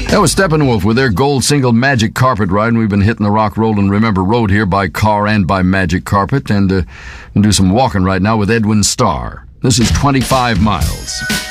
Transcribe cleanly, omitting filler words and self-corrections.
That was Steppenwolf with their gold single Magic Carpet Ride, and we've been hitting the Rock, Roll, and Remember Road here by car and by Magic Carpet, and we'll do some walking right now with Edwin Starr. This is 25 Miles.